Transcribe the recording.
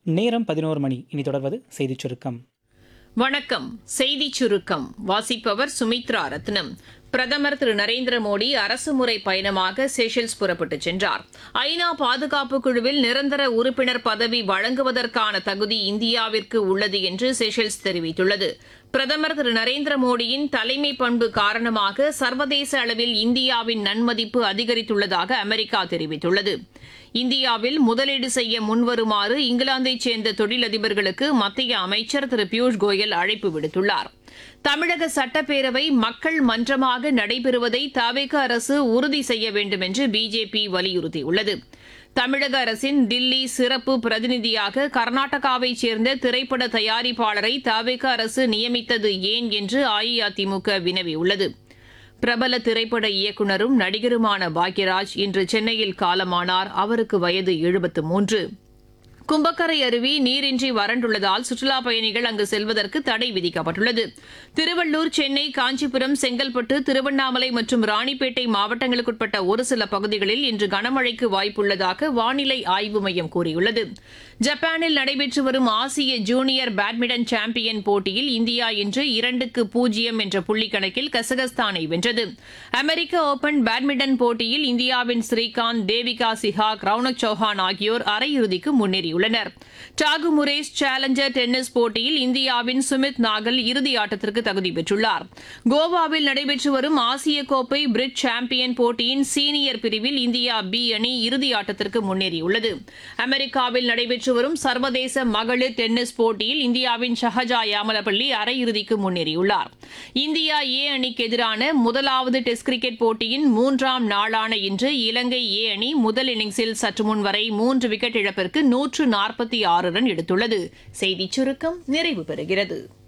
நேரம் 11 மணி. இனி தொடர்வது செய்திச் சுருக்கம். வணக்கம். செய்திச் சுருக்கம் வாசிப்பவர் சுமித்ரா ரத்னம். பிரதமர் திரு நரேந்திர மோடி அரசுமுறை பயணமாக செஷல்ஸ் புறப்பட்டுச் சென்றார். ஐநா பாதுகாப்பு குழுவில் நிரந்தர உறுப்பினர் பதவி வழங்குவதற்கான தகுதி இந்தியாவிற்கு உள்ளது என்று செஷல்ஸ் தெரிவித்துள்ளது. பிரதமர் திரு நரேந்திர மோடியின் தலைமை பண்பு காரணமாக சர்வதேச அளவில் இந்தியாவின் நன்மதிப்பு அதிகரித்துள்ளதாக அமெரிக்கா தெரிவித்துள்ளது. இந்தியாவில் முதலீடு செய்ய முன்வருமாறு இங்கிலாந்தைச் சேர்ந்த தொழிலதிபர்களுக்கு மத்திய அமைச்சர் திரு பியூஷ் கோயல் அழைப்பு விடுத்துள்ளார். தமிழக சட்டப்பேரவை மக்கள் மன்றமாக நடைபெறுவதை தவிக அரசு உறுதி செய்ய வேண்டும் என்று பிஜேபி வலியுறுத்தியுள்ளது. தமிழக அரசின் தில்லி சிறப்பு பிரதிநிதியாக கர்நாடகாவைச் சேர்ந்த திரைப்பட தயாரிப்பாளரை தவிக அரசு நியமித்தது ஏன் என்று அஇஅதிமுக வினவியுள்ளது. பிரபல திரைப்பட இயக்குநரும் நடிகருமான பாக்யராஜ் இன்று சென்னையில் காலமானார். அவருக்கு வயது 73. கும்பக்கரை அருவி நீரின்றி வறண்டுள்ளதால் சுற்றுலாப் பயணிகள் அங்கு செல்வதற்கு தடை விதிக்கப்பட்டுள்ளது. திருவள்ளூர், சென்னை, காஞ்சிபுரம், செங்கல்பட்டு, திருவண்ணாமலை மற்றும் ராணிப்பேட்டை மாவட்டங்களுக்குட்பட்ட ஒரு சில பகுதிகளில் இன்று கனமழைக்கு வாய்ப்புள்ளதாக வானிலை ஆய்வு மையம் கூறியுள்ளது. ஜப்பானில் நடைபெற்று வரும் ஆசிய ஜூனியர் பேட்மிண்டன் சாம்பியன் போட்டியில் இந்தியா இன்று 2-0 என்ற புள்ளிக்கணக்கில் கசகஸ்தானை வென்றது. அமெரிக்க ஓபன் பேட்மிண்டன் போட்டியில் இந்தியாவின் ஸ்ரீகாந்த், தேவிகா சிஹாக், ரவுனக் சௌஹான் ஆகியோர் அரையிறுதிக்கு முன்னேறியுள்ளனர். டாகு முரேஸ் சேலஞ்சர் டென்னிஸ் போட்டியில் இந்தியாவின் சுமித் நாகல் இறுதி ஆட்டத்திற்கு தகுதி பெற்றுள்ளார். கோவாவில் நடைபெற்று வரும் ஆசிய கோப்பை பிரிட்ஜ் சாம்பியன் போட்டியின் சீனியர் பிரிவில் இந்தியா பி அணி இறுதி ஆட்டத்திற்கு முன்னேறியுள்ளது. அமெரிக்காவில் நடைபெற்று வரும் சர்வதேச மகளிர் டென்னிஸ் போட்டியில் இந்தியாவின் ஷஹஜா யாமலப்பள்ளி அரையிறுதிக்கு முன்னேறியுள்ளார். இந்தியா ஏ அணிக்கு எதிரான முதலாவது டெஸ்ட் கிரிக்கெட் போட்டியின் 3ஆம் நாளான இன்று இலங்கை ஏ அணி முதல் இன்னிங்ஸில் சற்று முன் வரை 3 விக்கெட் இழப்பிற்கு 146 ரன் எடுத்துள்ளது. செய்திச் சுருக்கம் நிறைவு பெறுகிறது.